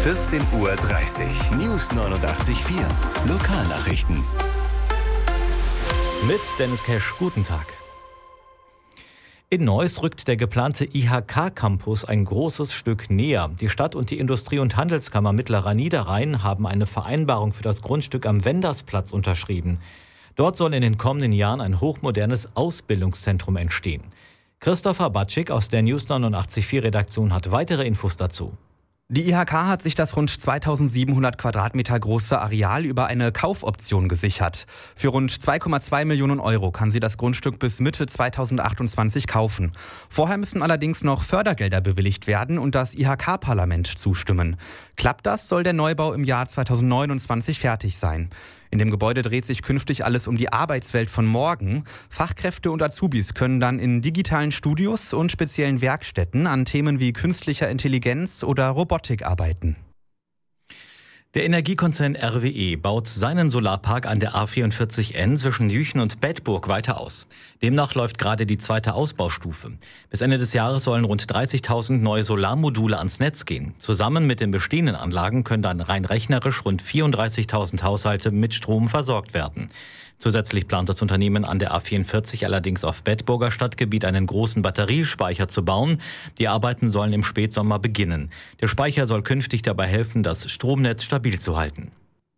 14:30 Uhr. News 89.4. Lokalnachrichten. Mit Dennis Kesch, guten Tag. In Neuss rückt der geplante IHK-Campus ein großes Stück näher. Die Stadt und die Industrie- und Handelskammer Mittlerer Niederrhein haben eine Vereinbarung für das Grundstück am Wendersplatz unterschrieben. Dort soll in den kommenden Jahren ein hochmodernes Ausbildungszentrum entstehen. Christopher Batschik aus der News 89.4 Redaktion hat weitere Infos dazu. Die IHK hat sich das rund 2700 Quadratmeter große Areal über eine Kaufoption gesichert. Für rund 2,2 Millionen Euro kann sie das Grundstück bis Mitte 2028 kaufen. Vorher müssen allerdings noch Fördergelder bewilligt werden und das IHK-Parlament zustimmen. Klappt das, soll der Neubau im Jahr 2029 fertig sein. In dem Gebäude dreht sich künftig alles um die Arbeitswelt von morgen. Fachkräfte und Azubis können dann in digitalen Studios und speziellen Werkstätten an Themen wie künstlicher Intelligenz oder Robotik arbeiten. Der Energiekonzern RWE baut seinen Solarpark an der A44N zwischen Jüchen und Bedburg weiter aus. Demnach läuft gerade die zweite Ausbaustufe. Bis Ende des Jahres sollen rund 30.000 neue Solarmodule ans Netz gehen. Zusammen mit den bestehenden Anlagen können dann rein rechnerisch rund 34.000 Haushalte mit Strom versorgt werden. Zusätzlich plant das Unternehmen an der A44 allerdings auf Bedburger Stadtgebiet einen großen Batteriespeicher zu bauen. Die Arbeiten sollen im Spätsommer beginnen. Der Speicher soll künftig dabei helfen, das Stromnetz stabil zu halten.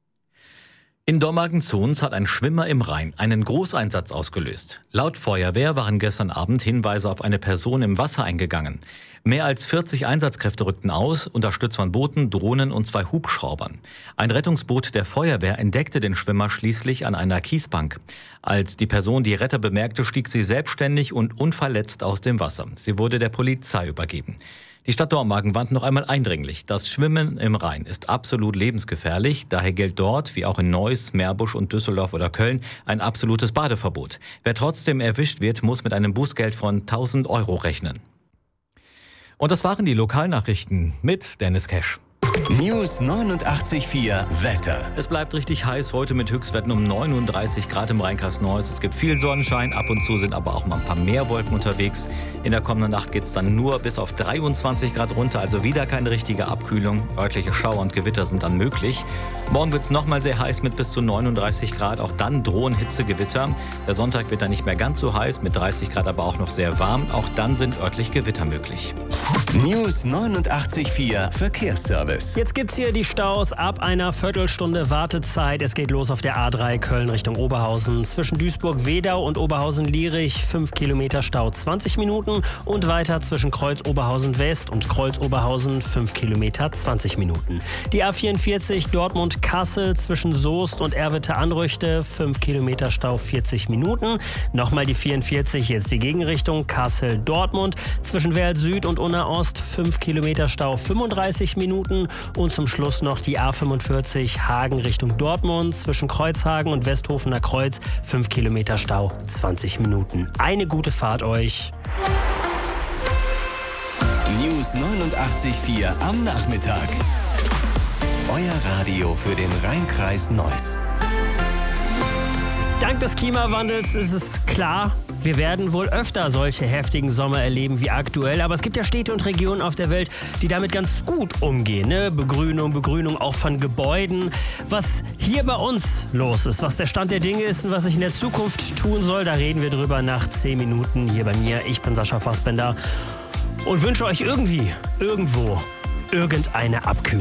In Dormagen-Zons hat ein Schwimmer im Rhein einen Großeinsatz ausgelöst. Laut Feuerwehr waren gestern Abend Hinweise auf eine Person im Wasser eingegangen. Mehr als 40 Einsatzkräfte rückten aus, unterstützt von Booten, Drohnen und 2 Hubschraubern. Ein Rettungsboot der Feuerwehr entdeckte den Schwimmer schließlich an einer Kiesbank. Als die Person die Retter bemerkte, stieg sie selbstständig und unverletzt aus dem Wasser. Sie wurde der Polizei übergeben. Die Stadt Dormagen warnt noch einmal eindringlich. Das Schwimmen im Rhein ist absolut lebensgefährlich. Daher gilt dort, wie auch in Neuss, Meerbusch und Düsseldorf oder Köln, ein absolutes Badeverbot. Wer trotzdem erwischt wird, muss mit einem Bußgeld von 1.000 Euro rechnen. Und das waren die Lokalnachrichten mit Dennis Kesch. News 89.4 Wetter. Es bleibt richtig heiß heute mit Höchstwerten um 39 Grad im Rheinkreis Neuss. Es gibt viel Sonnenschein, ab und zu sind aber auch mal ein paar mehr Wolken unterwegs. In der kommenden Nacht geht es dann nur bis auf 23 Grad runter, also wieder keine richtige Abkühlung. Örtliche Schauer und Gewitter sind dann möglich. Morgen wird es nochmal sehr heiß mit bis zu 39 Grad. Auch dann drohen Hitzegewitter. Der Sonntag wird dann nicht mehr ganz so heiß, mit 30 Grad aber auch noch sehr warm. Auch dann sind örtlich Gewitter möglich. News 89.4 Verkehrsservice. Jetzt gibt's hier die Staus ab einer Viertelstunde Wartezeit. Es geht los auf der A3 Köln Richtung Oberhausen. Zwischen Duisburg-Wedau und Oberhausen-Lierich 5 Kilometer Stau 20 Minuten und weiter zwischen Kreuz-Oberhausen-West und Kreuz-Oberhausen 5 Kilometer 20 Minuten. Die A44 Dortmund-Kassel zwischen Soest und Erwitte-Anrüchte 5 Kilometer Stau 40 Minuten. Nochmal die 44, jetzt die Gegenrichtung Kassel-Dortmund zwischen Werl Süd und Unna Ost 5 Kilometer Stau 35 Minuten. Und zum Schluss noch die A45 Hagen Richtung Dortmund zwischen Kreuzhagen und Westhofener Kreuz 5 Kilometer Stau 20 Minuten. Eine gute Fahrt euch. News 89.4 am Nachmittag. Euer Radio für den Rheinkreis Neuss. Dank des Klimawandels ist es klar, wir werden wohl öfter solche heftigen Sommer erleben wie aktuell. Aber es gibt ja Städte und Regionen auf der Welt, die damit ganz gut umgehen. Ne? Begrünung auch von Gebäuden. Was hier bei uns los ist, was der Stand der Dinge ist und was sich in der Zukunft tun soll, da reden wir drüber nach 10 Minuten hier bei mir. Ich bin Sascha Fassbender und wünsche euch irgendwo, irgendeine Abkühlung.